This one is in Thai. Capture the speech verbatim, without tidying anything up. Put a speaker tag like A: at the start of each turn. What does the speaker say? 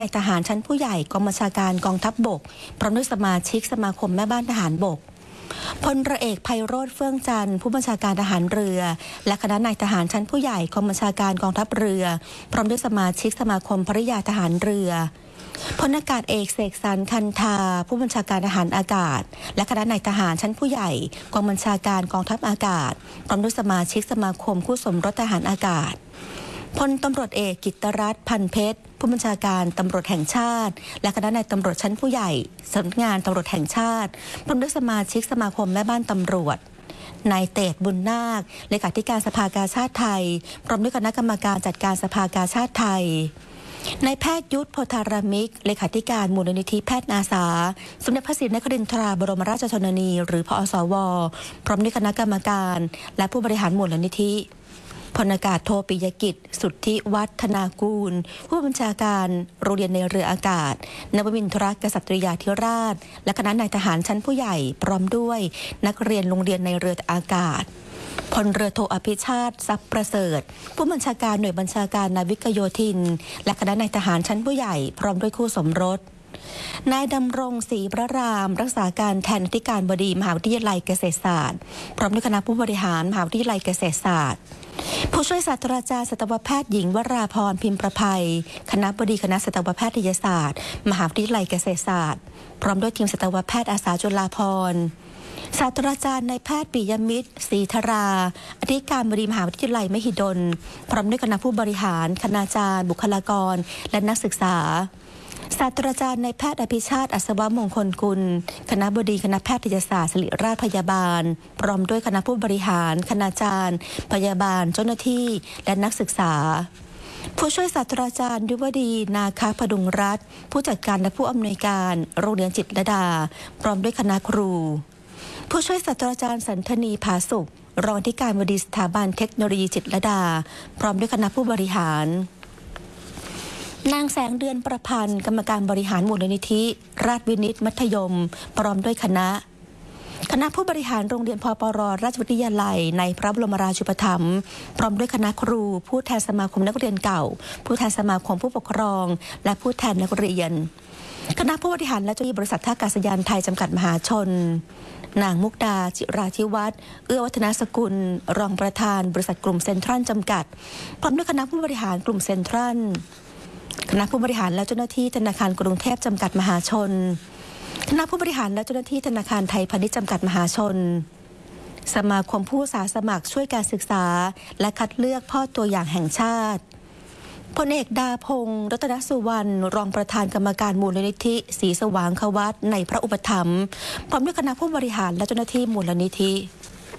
A: นายทหารชั้นผู้ใหญ่กองบัญชาการกองทัพบกพร้อมด้วยสมาชิกสมาคมแม่บ้านทหารบกพลเรือเอกไพโรจน์เฟื่องจันทร์ผู้บัญชาการทหารเรือและคณะนายทหารชั้นผู้ใหญ่กองบัญชาการกองทัพเรือพร้อมด้วยสมาชิกสมาคมภริยาทหารเรือพลอากาศเอกเสกสรรคันธาผู้บัญชาการทหารอากาศและคณะนายทหารชั้นผู้ใหญ่กองบัญชาการกองทัพอากาศพร้อมด้วยสมาชิกสมาคมคู่สมรสทหารอากาศพลตำรวจเอกกิตตรัตน์พันเพชรผู้บัญชาการตำรวจแห่งชาติและคณะนายตำรวจชั้นผู้ใหญ่สำนักงานตำรวจแห่งชาติพร้อมด้วยสมาชิกสมาคมแม่บ้านตำรวจนายเตศบุญนาคเลขาธิการสภากาชาติไทยพร้อมด้วยคณะกรรมการจัดการสภากาชาติไทยนายแพทย์ยุทธโพธารามิกเลขาธิการมูลนิธิแพทย์อาสาสมเด็จพระศรีนครินทราบรมราชชนนีหรือพอสวพร้อมด้วยคณะกรรมการและผู้บริหารมูลนิธิพลอากาศโทปิยกิจสุทธิวัฒนากูลผู้บัญชาการโรงเรียนในเรืออากาศนวมินทรกษัตริยาธิราชและคณะนายทหารชั้นผู้ใหญ่พร้อมด้วยนักเรียนโรงเรียนในเรืออากาศพลเรือโทอภิชาติทรัพย์ประเสริฐผู้บัญชาการหน่วยบัญชาการนาวิกโยธินและคณะนายทหารชั้นผู้ใหญ่พร้อมด้วยคู่สมรสนายดำรงศรีพระรามรักษาการแทนอธิการบดีมหาวิทยาลัยเกษตรศาสตร์พร้อมด้วยคณะผู้บริหารมหาวิทยาลัยเกษตรศาสตร์ผู้ช่วยศาสตราจารย์สัตวแพทย์หญิงวราพรพิมพ์ประภัยคณบดีคณะสัตวแพทยศาสตร์มหาวิทยาลัยเกษตรศาสตร์พร้อมด้วยทีมสัตวแพทย์อาสาจุฬาภรณ์ศาสตราจารย์นายแพทย์ปิยมิตรศรีธราอธิการบดีมหาวิทยาลัยมหิดลพร้อมด้วยคณะผู้บริหารคณาจารย์บุคลากรและนักศึกษาศาสตราจารย์นายแพทย์อภิชาติอัศวมงคลกุลคณบดีคณะแพทยศาสตร์ศิริราชพยาบาลพร้อมด้วยคณะผู้บริหารคณาจารย์พยาบาลเจ้าหน้าที่และนักศึกษาผู้ช่วยศาสตราจารย์ยุวดีนาคพดุงรัตน์ผู้จัดการและผู้อำนวยการโรงเรียนจิตรลดาพร้อมด้วยคณะครูผู้ช่วยศาสตราจารย์สันทนีผาสุขรองอธิการบดีสถาบันเทคโนโลยีจิตรลดาพร้อมด้วยคณะผู้บริหารนางแสงเดือนประพันธ์กรรมการบริหารมูลนิธิราชวินิตมัธยมพร้อมด้วยคณะคณะผู้บริหารโรงเรียนพปรราชวิทยาลัยในพระบรมราชูปถัมภ์พร้อมด้วยคณะครูผู้แทนสมาคมนักเรียนเก่าผู้แทนสมาคมผู้ปกครองและผู้แทนนักเรียนคณะผู้บริหารและเจ้าหน้าที่บริษัทท่าอากาศยานไทยจำกัดมหาชนนางมุกดาจิราธิวัฒน์เอื้อวัฒนสกุลรองประธานบริษัทกลุ่มเซ็นทรัลจำกัดพร้อมด้วยคณะผู้บริหารกลุ่มเซ็นทรัลคณะผู้บริหารและเจ้าหน้าที่ธนาคารกรุงเทพจำกัดมหาชนคณะผู้บริหารและเจ้าหน้าที่ธนาคารไทยพาณิชย์จำกัดมหาชนสมาคมผู้อาสาสมัครช่วยการศึกษาและคัดเลือกพ่อตัวอย่างแห่งชาติพลเอกดาพงศ์รัตนสุวรรณรองประธานกรรมการมูลนิธิศรีสว่างควัตในพระอุปถัมภ์พร้อมด้วยคณะผู้บริหารและเจ้าหน้าที่มูลนิธิ